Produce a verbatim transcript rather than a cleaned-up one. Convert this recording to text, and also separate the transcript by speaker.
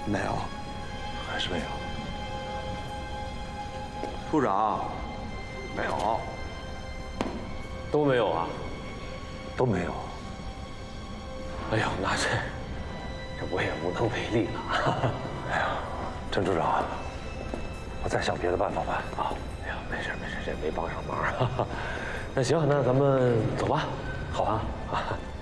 Speaker 1: 没有，
Speaker 2: 还是没有。
Speaker 1: 处长，没有，
Speaker 3: 都没有啊？
Speaker 2: 都没有。
Speaker 3: 哎呦，那这这我也无能为力了。
Speaker 2: 哎呀，陈处长，我再想别的办法吧。啊，
Speaker 3: 哎呀，没事没事，这没帮上忙。那行，那咱们走吧。好啊啊。